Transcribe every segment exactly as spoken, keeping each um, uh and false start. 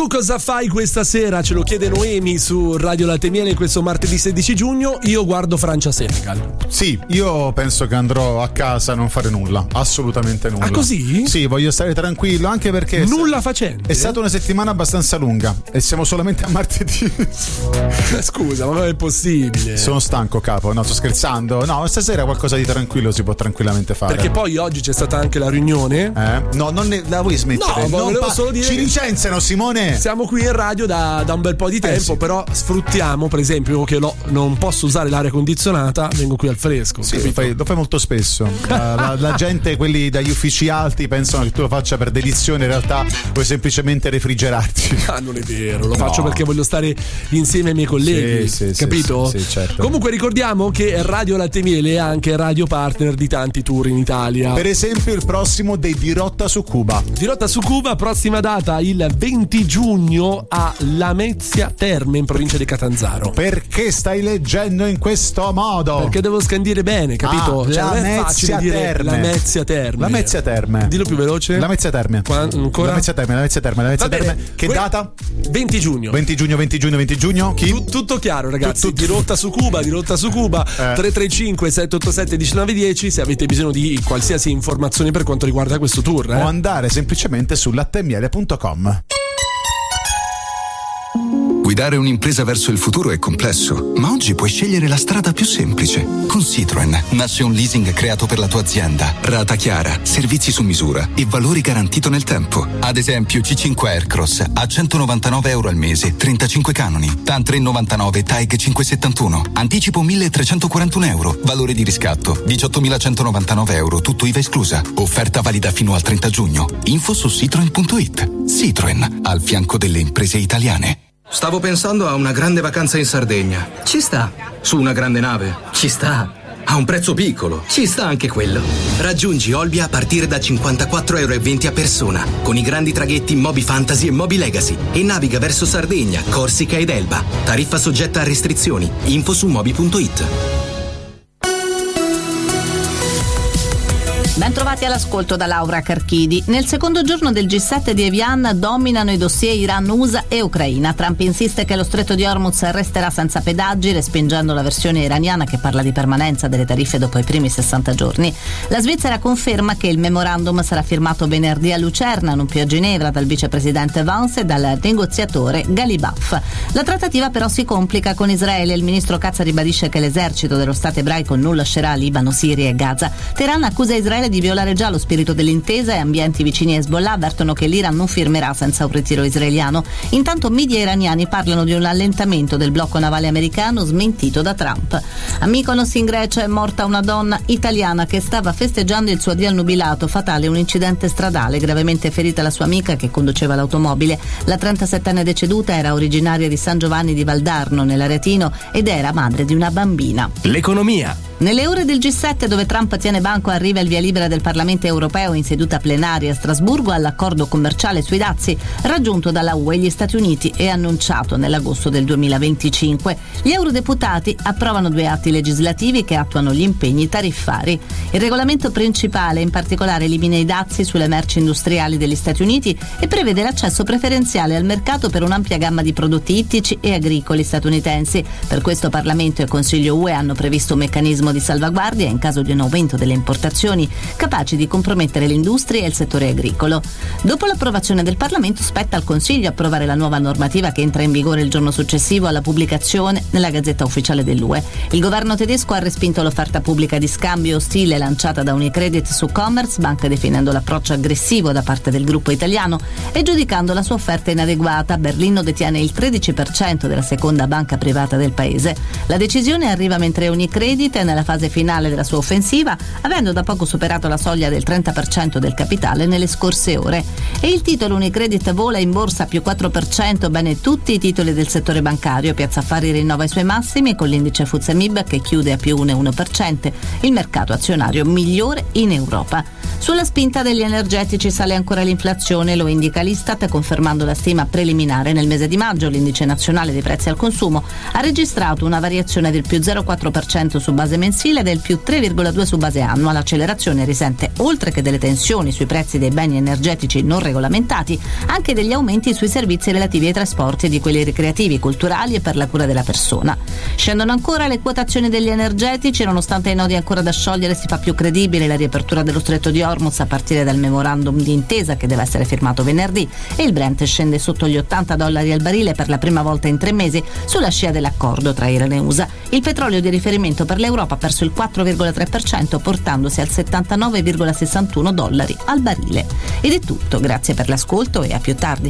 Tu cosa fai questa sera? Ce lo chiede Noemi su Radio Latte e Miele questo martedì sedici giugno. Io guardo Francia-Senegal. Sì, io penso che andrò a casa a non fare nulla, assolutamente nulla. Ah, così? Sì, voglio stare tranquillo, anche perché nulla facente. È stata una settimana abbastanza lunga e siamo solamente a martedì. Scusa, ma non è possibile. Sono stanco, capo. No, sto scherzando. No, stasera qualcosa di tranquillo si può tranquillamente fare. Perché poi oggi c'è stata anche la riunione. Eh? No, non ne, la vuoi smettere? No, non volevo pa- solo dire ci licenziano, Simone. Siamo qui in radio da, da un bel po' di tempo, eh sì. Però sfruttiamo, per esempio, che lo, non posso usare l'aria condizionata, vengo qui al fresco. Sì, lo fai, lo fai molto spesso. La, la, la gente, quelli dagli uffici alti, pensano che tu lo faccia per dedizione, in realtà vuoi semplicemente refrigerarti. Ah, non è vero, lo no. faccio perché voglio stare insieme ai miei colleghi, sì, sì, capito? Sì, sì, certo. Comunque ricordiamo che Radio Latte e Miele è anche radio partner di tanti tour in Italia. Per esempio il prossimo dei Dirotta su Cuba. Dirotta su Cuba, prossima data il venti giugno a Lamezia Terme in provincia di Catanzaro. Perché stai leggendo in questo modo? Perché devo scandire bene, capito? Ah, cioè, non è facile dire Terme. Lamezia Terme. Lamezia Terme. Dillo più veloce. Lamezia Terme. Qua, ancora? Lamezia Terme, Lamezia Terme, Lamezia Terme. Che que- data? venti giugno. venti giugno, venti giugno, venti giugno. Chi? Tut- tutto chiaro, ragazzi. Tut- tut- Dirotta su Cuba, dirotta su Cuba. Eh. tre tre cinque sette otto sette uno nove uno zero se avete bisogno di qualsiasi informazione per quanto riguarda questo tour. Eh? O andare semplicemente su lattemiele punto com. Guidare un'impresa verso il futuro è complesso, ma oggi puoi scegliere la strada più semplice. Con Citroen nasce un leasing creato per la tua azienda. Rata chiara, servizi su misura e valori garantito nel tempo. Ad esempio C cinque Aircross a centonovantanove euro al mese, trentacinque canoni. TAN tre novantanove, TAEG cinquecentosettantuno. Anticipo milletrecentoquarantuno euro. Valore di riscatto diciottomilacentonovantanove euro, tutto I V A esclusa. Offerta valida fino al trenta giugno. Info su citroen punto it. Citroen, al fianco delle imprese italiane. Stavo pensando a una grande vacanza in Sardegna. Ci sta. Su una grande nave. Ci sta. A un prezzo piccolo. Ci sta anche quello. Raggiungi Olbia a partire da cinquantaquattro euro e venti a persona, con i grandi traghetti Moby Fantasy e Moby Legacy, e naviga verso Sardegna, Corsica ed Elba. Tariffa soggetta a restrizioni. Info su moby punto it. Ben trovati all'ascolto da Laura Carchidi. Nel secondo giorno del G sette di Evian dominano i dossier Iran, U S A e Ucraina. Trump insiste che lo stretto di Hormuz resterà senza pedaggi, respingendo la versione iraniana che parla di permanenza delle tariffe dopo i primi sessanta giorni. La Svizzera conferma che il memorandum sarà firmato venerdì a Lucerna, non più a Ginevra, dal vicepresidente Vance e dal negoziatore Galibaf. La trattativa però si complica con Israele. Il ministro Katz ribadisce che l'esercito dello Stato ebraico non lascerà Libano, Siria e Gaza. Teheran accusa Israele di violare già lo spirito dell'intesa e ambienti vicini a Hezbollah avvertono che l'Iran non firmerà senza un ritiro israeliano. Intanto media iraniani parlano di un allentamento del blocco navale americano smentito da Trump. A Mykonos in Grecia è morta una donna italiana che stava festeggiando il suo addio al nubilato. Fatale un incidente stradale, gravemente ferita la sua amica che conduceva l'automobile. La trentasettenne deceduta era originaria di San Giovanni di Valdarno nell'Aretino ed era madre di una bambina. L'economia. Nelle ore del G sette, dove Trump tiene banco, arriva il via libera del Parlamento europeo in seduta plenaria a Strasburgo all'accordo commerciale sui dazi raggiunto dalla U E e gli Stati Uniti e annunciato nell'agosto del duemilaventicinque. Gli eurodeputati approvano due atti legislativi che attuano gli impegni tariffari. Il regolamento principale, in particolare, elimina i dazi sulle merci industriali degli Stati Uniti e prevede l'accesso preferenziale al mercato per un'ampia gamma di prodotti ittici e agricoli statunitensi. Per questo Parlamento e Consiglio U E hanno previsto un meccanismo di salvaguardia in caso di un aumento delle importazioni capaci di compromettere l'industria e il settore agricolo. Dopo l'approvazione del Parlamento spetta al Consiglio approvare la nuova normativa che entra in vigore il giorno successivo alla pubblicazione nella Gazzetta Ufficiale dell'U E. Il governo tedesco ha respinto l'offerta pubblica di scambio ostile lanciata da Unicredit su Commerzbank, definendo l'approccio aggressivo da parte del gruppo italiano e giudicando la sua offerta inadeguata. Berlino detiene il tredici per cento della seconda banca privata del paese. La decisione arriva mentre Unicredit è nella fase finale della sua offensiva, avendo da poco superato la soglia del trenta per cento del capitale nelle scorse ore. E il titolo Unicredit vola in borsa più quattro per cento, bene tutti i titoli del settore bancario. Piazza Affari rinnova i suoi massimi con l'indice F T S E M I B che chiude a più uno virgola uno per cento, il mercato azionario migliore in Europa. Sulla spinta degli energetici sale ancora l'inflazione, lo indica l'Istat confermando la stima preliminare. Nel mese di maggio l'indice nazionale dei prezzi al consumo ha registrato una variazione del più zero virgola quattro per cento su base mensile del più tre virgola due su base annua. L'accelerazione risente, oltre che delle tensioni sui prezzi dei beni energetici non regolamentati, anche degli aumenti sui servizi relativi ai trasporti e di quelli ricreativi, culturali e per la cura della persona. Scendono ancora le quotazioni degli energetici, nonostante i nodi ancora da sciogliere si fa più credibile la riapertura dello Stretto di Hormuz a partire dal memorandum di intesa che deve essere firmato venerdì, e il Brent scende sotto gli ottanta dollari al barile per la prima volta in tre mesi sulla scia dell'accordo tra Iran e U S A. Il petrolio di riferimento per l'Europa ha perso il quattro virgola tre per cento, portandosi al settantanove virgola sessantuno dollari al barile. Ed è tutto, grazie per l'ascolto e a più tardi.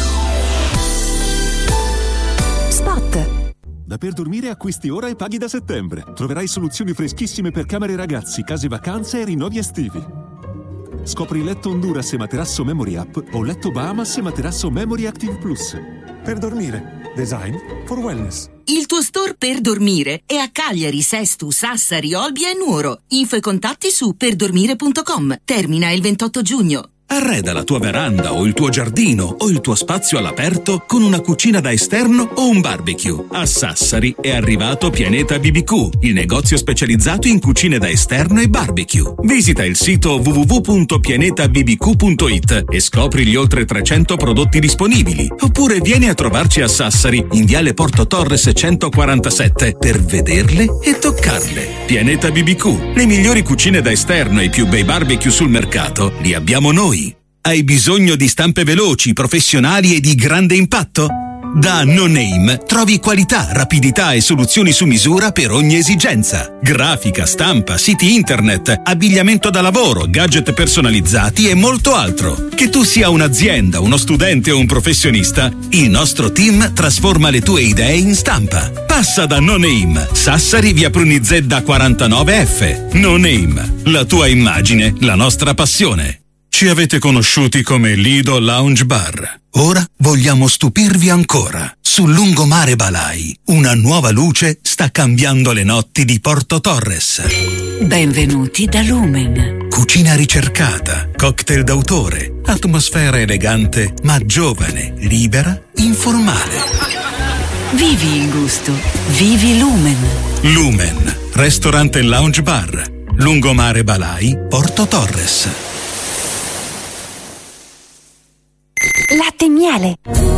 Spot. Da Per Dormire acquisti ora e paghi da settembre. Troverai soluzioni freschissime per camere ragazzi, case vacanze e rinnovi estivi. Scopri letto Honduras e materasso Memory Up o letto Bahamas e materasso Memory Active Plus. Per Dormire. Design for wellness. Il tuo store Per Dormire è a Cagliari, Sesto, Sassari, Olbia e Nuoro. Info e contatti su perdormire punto com. Termina il ventotto giugno. Arreda la tua veranda o il tuo giardino o il tuo spazio all'aperto con una cucina da esterno o un barbecue. A Sassari è arrivato Pianeta B B Q, il negozio specializzato in cucine da esterno e barbecue. Visita il sito w w w punto pianeta b b q punto i t e scopri gli oltre trecento prodotti disponibili. Oppure vieni a trovarci a Sassari, in Viale Porto Torres centoquarantasette, per vederle e toccarle. Pianeta B B Q, le migliori cucine da esterno e i più bei barbecue sul mercato li abbiamo noi. Hai bisogno di stampe veloci, professionali e di grande impatto? Da No Name trovi qualità, rapidità e soluzioni su misura per ogni esigenza. Grafica, stampa, siti internet, abbigliamento da lavoro, gadget personalizzati e molto altro. Che tu sia un'azienda, uno studente o un professionista, il nostro team trasforma le tue idee in stampa. Passa da No Name, Sassari, via Prunizedda quarantanove F. No Name, la tua immagine, la nostra passione. Ci avete conosciuti come Lido Lounge Bar. Ora vogliamo stupirvi ancora. Sul lungomare Balai, una nuova luce sta cambiando le notti di Porto Torres. Benvenuti da Lumen. Cucina ricercata, cocktail d'autore, atmosfera elegante ma giovane, libera, informale. Vivi il gusto. Vivi Lumen. Lumen, ristorante e lounge bar. Lungomare Balai, Porto Torres. Latte e miele.